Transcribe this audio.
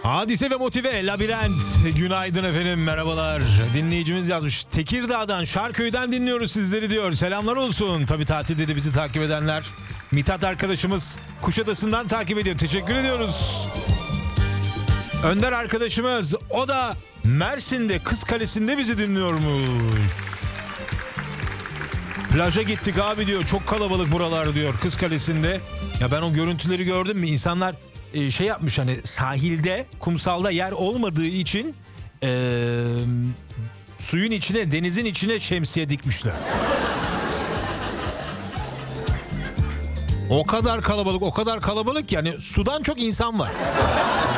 Hadise ve Motive, Labirent. Günaydın efendim, merhabalar. Dinleyicimiz yazmış. Tekirdağ'dan, Şarköy'den dinliyoruz sizleri diyor. Selamlar olsun. Tabii tatilde de bizi takip edenler. Mithat arkadaşımız Kuşadası'ndan takip ediyor. Teşekkür ediyoruz. Önder arkadaşımız, o da Mersin'de, Kız Kalesi'nde bizi dinliyormuş. Plaja gittik abi diyor. Çok kalabalık buralar diyor, Kız Kalesi'nde. Ya ben o görüntüleri gördüm mü? İnsanlar şey yapmış, hani sahilde, kumsalda yer olmadığı için suyun içine, denizin içine şemsiye dikmişler. O kadar kalabalık, o kadar kalabalık, yani sudan çok insan var.